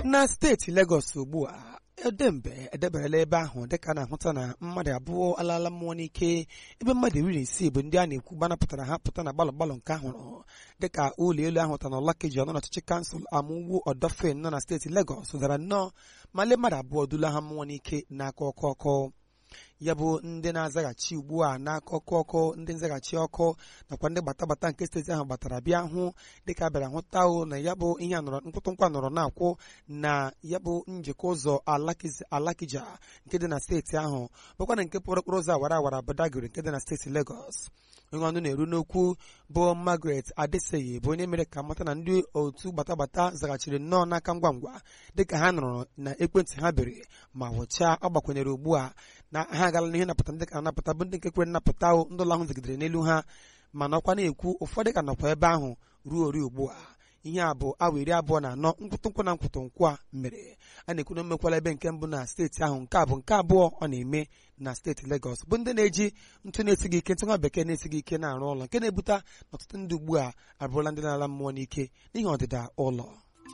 na steeti Lagos ugbu a edembe edeberela ebe ahụ dịka na-ahụta na mmadụ abụọ alala mmụọ n'ike ebe mmadụ 16 bụ ndị a na-ekwu gbanapụtara ha pụta na gbalọ nke ahụ dịka ụlọ elu ahụ ta na Ọlakeji ọnọ n'ọchịchị kansụl Amụwo Ọdọfen nọ na steeti Lagos dara nnọọ ma lee mmadụ abụọ dula ha mmụọ n'ike n'aka ọkụ ya bụ ndị na-azaghachi ugbu a n'aka ọkụ ndị nzaghachi ọkụ nakwa ndị gbata nke steeti ahụ gbatara bịa hụ dịka bịara hụta na ya bụ ihe mkpụtụnkwa nọrọ na-akwụ na ya bụ njikọ ụzọ Alakija nke dị na steeti ahụ bụkwa na nke pụrụ okporo ụzọ awara Badagry nke dị na steeti Lagos. Onye ọnụ na-eru n'okwu bụ Margaret Adeseyi bụ onye mere ka mata na ndị otu gbata zaghachiri nnọọ n'aka ngwa dịka ha nọrọ na ekwentị ha bere ma wụchaa ọ gbakwanyere ugbu a na ha agala n'ihe napụta ndị ka napụta bụ ndị nke kwere nnapụta ndị ụlọ ahụ zigidere n'elu ha mana ọkwa na-ekwu ụfọdụ ka nọkwa ebe ahụ ruo ori ugbu a. Ihe a bụ awa 24 nkwụtụnkwụ na nkwụtụnkwụ a mere a na-ekwu na mmekwala ebe nke mbụ na steeti ahụ nke abụọ ọ na-eme na steeti Lagos bụ ndị na-eji ntụ na-esighị ike ntụ nwa bekee na-esighị ike na-arụ ụlọ nke na-ebute n'ọtụtụ ndị ugbu a abụrụla ndị na-ala mmụọ n'ike n'ihi ọdịda ụlọ.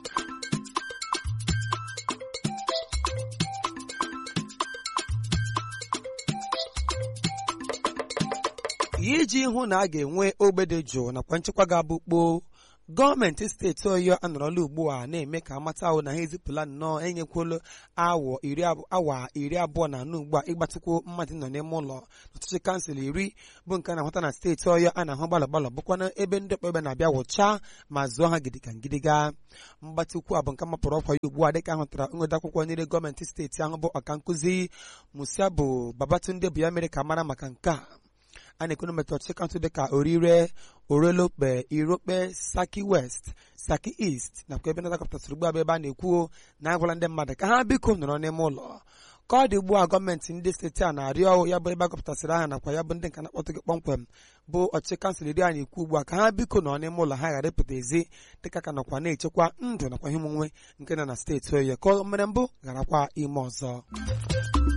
Iji hụ na a ga-enwe ogbe dị jụụ nakwa nchekwa ga-abụ kpoo, gọọmenti steeti Ọyọ anọrọla ugbu a na-eme ka amata ahụ na ha ezipụla nnọọ enyekwala awa 24 ugbu a ịgbatịkwu mmadụ nọ n'ime ụlọ n'ọchịchị kansụl 10 bụ nke na-ahụta na steeti Ọyọ a na-ahụ gbalọ bụkwa na ebe ndị ọkpọ ebe na-abịa wụchaa ma zụọ ha gidiga. Mgbatịkwu a bụ nke mapụrụ ọkwa ya ugbu a dịka ahụtara nweta akwụkwọ nyere gọọmenti steeti ahụ bụ ọkankụzi Musiabo Babatunde bụ ya mere ka mara maka nke a na-ekwu na metụ ọchịchị kansụl dịka Orire, Orelokpe, Irope, Saki West, Saki East nakwa ebe na-akọpụtasịrị ugbu a bụ ebe a na-ekwu na agwala ndị mmadụ ka ha biko nọrọ n'ime ụlọ. Ka ọ dị ugbu a gọọmenti ndị steeti a na-arịọ ya bụ ebe akọpụtasịrị aha nakwa ya bụ ndị nka na-akpọtụ gị kpọmkwem bụ ọchịchị kansụl a na-ekwu ugbu a ka ha biko nọrọ n'ime ụlọ ha ghara ịpụta ezi dịka ka nakwa na-echekwa ndụ nakwa ihe omume nke nọ na steeti Ọyọ ka o mere mbụ gharakwa ime ọzọ.